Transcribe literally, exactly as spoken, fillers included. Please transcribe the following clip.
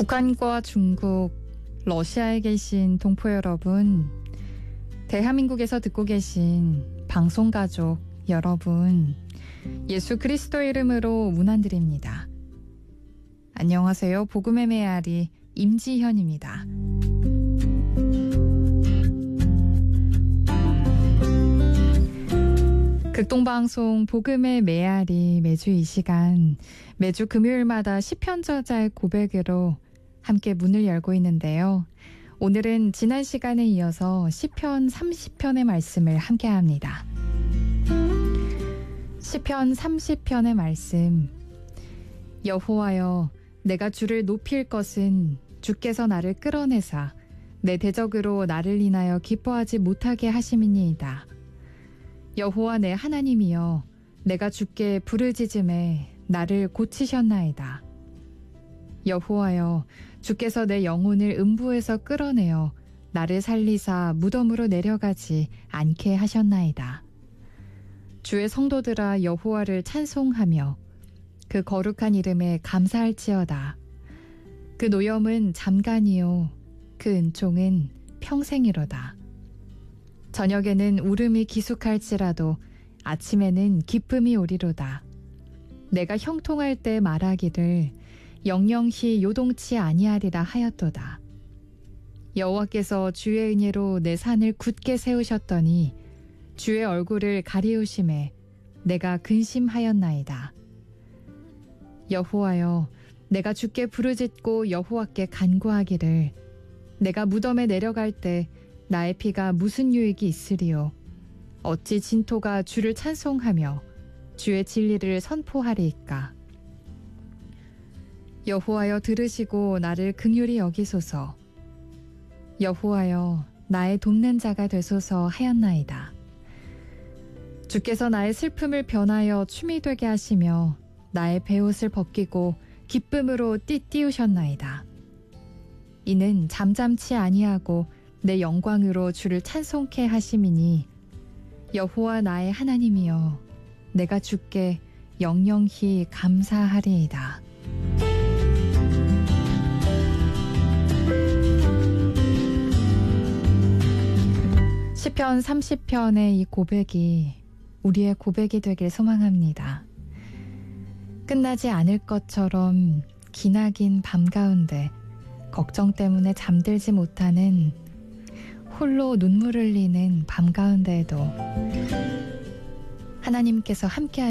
북한과 중국, 러시아에 계신 동포 여러분, 대한민국에서 듣고 계신 방송가족 여러분, 예수 그리스도 이름으로 문안드립니다. 안녕하세요. 복음의 메아리 임지현입니다. 극동방송 복음의 메아리 매주 이 시간, 매주 금요일마다 시편 저자의 고백으로 함께 문을 열고 있는데요. 오늘은 지난 시간에 이어서 시편 삼십 편의 말씀을 함께 합니다. 시편 삼십 편의 말씀. 여호와여, 내가 주를 높일 것은 주께서 나를 끌어내사 내 대적으로 나를 인하여 기뻐하지 못하게 하심이니이다. 여호와 내 하나님이여, 내가 주께 부르짖음에 나를 고치셨나이다. 여호와여, 주께서 내 영혼을 음부에서 끌어내어 나를 살리사 무덤으로 내려가지 않게 하셨나이다. 주의 성도들아, 여호와를 찬송하며 그 거룩한 이름에 감사할지어다. 그 노염은 잠깐이요 그 은총은 평생이로다. 저녁에는 울음이 기숙할지라도 아침에는 기쁨이 오리로다. 내가 형통할 때 말하기를 영영히 요동치 아니하리라 하였도다. 여호와께서 주의 은혜로 내 산을 굳게 세우셨더니 주의 얼굴을 가리우심에 내가 근심하였나이다. 여호와여, 내가 주께 부르짖고 여호와께 간구하기를 내가 무덤에 내려갈 때 나의 피가 무슨 유익이 있으리요? 어찌 진토가 주를 찬송하며 주의 진리를 선포하리이까? 여호와여, 들으시고 나를 긍휼히 여기소서. 여호와여, 나의 돕는 자가 되소서 하였나이다. 주께서 나의 슬픔을 변하여 춤이 되게 하시며 나의 베옷을 벗기고 기쁨으로 띠띠우셨나이다. 이는 잠잠치 아니하고 내 영광으로 주를 찬송케 하심이니 여호와 나의 하나님이여, 내가 주께 영영히 감사하리이다. 시편 삼십 편의 이 고백이 우리의 고백이 되길 소망합니다. 끝나지 않을 것처럼 기나긴 밤 가운데 걱정 때문에 잠들지 못하는 홀로 눈물 흘리는 밤 가운데에도 하나님께서 함께